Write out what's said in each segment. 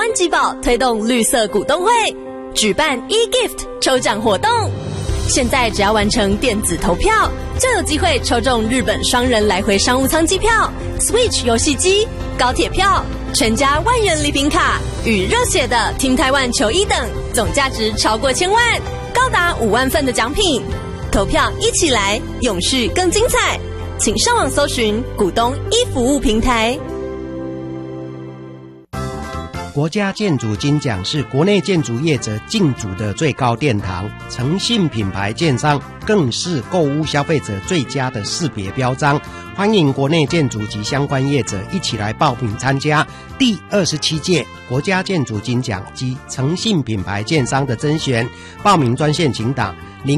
欢集宝推动绿色股东会，举办 e-gift 抽奖活动。现在只要完成电子投票，就有机会抽中日本双人来回商务舱机票、Switch 游戏机、高铁票、全家万元礼品卡与热血的 Team Taiwan 球衣等，总价值超过1000万，高达5万份的奖品。投票一起来，永续更精彩！请上网搜寻股东e服务平台。 国家建筑金奖是国内建筑业者竞逐的最高殿堂，诚信品牌建商更是购屋消费者最佳的识别标章。欢迎国内建筑及相关业者一起来报名参加第27届国家建筑金奖及诚信品牌建商的甄选。报名专线请打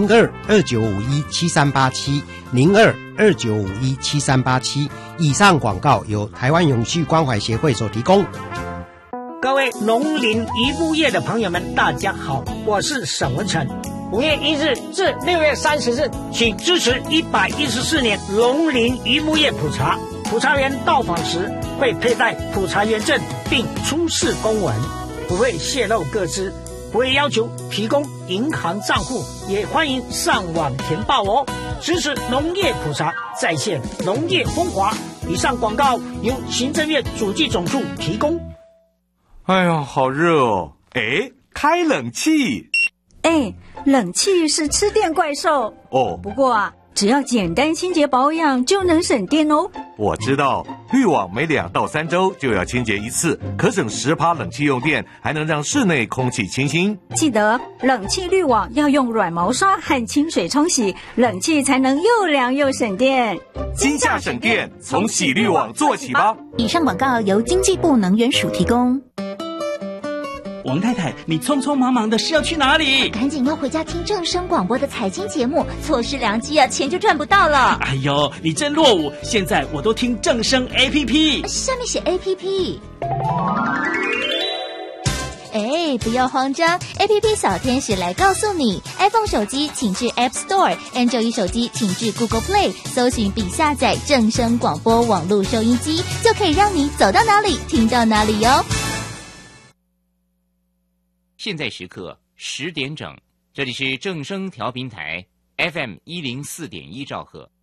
0229517387 0229517387。以上广告由台湾永续关怀协会所提供。 各位农林渔牧业的朋友们，大家好，我是沈文成。5月1日至6月30日，请支持114年农林渔牧业普查。普查员到访时会佩戴普查员证，并出示公文，不会泄露个资，不会要求提供银行账户，也欢迎上网填报哦。支持农业普查，再现农业风华。以上广告由行政院主计总处提供。 哎呀，好热哦！哎，开冷气。 哎，冷气是吃电怪兽哦。 不过啊，只要简单清洁保养就能省电哦。 我知道，滤网每2到3周就要清洁一次，可省10%冷气用电，还能让室内空气清新。 记得冷气滤网要用软毛刷和清水冲洗，冷气才能又凉又省电。 金价省电，从洗滤网做起吧。 以上广告由经济部能源署提供。 王太太，你匆匆忙忙的是要去哪里？ 赶紧要回家听正声广播的财经节目，错失良机啊，钱就赚不到了。 哎呦，你真落伍！现在我都听正声 APP， 下面写 APP。哎，不要慌张 ，APP 小天使来告诉你 ，iPhone 手机请至 App Store，Android 手机请至 Google Play， 搜寻并下载正声广播网络收音机，就可以让你走到哪里听到哪里哟。 现在时刻10点整，这里是正声调频台 FM104.1兆赫。